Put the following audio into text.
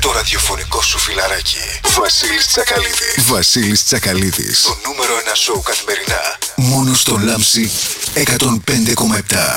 Το ραδιοφωνικό σου φιλαράκι. Βασίλης Τσακαλίδης. Βασίλης Τσακαλίδης. Το νούμερο 1 σοου καθημερινά. Μόνο στο Λάμψη 105,7.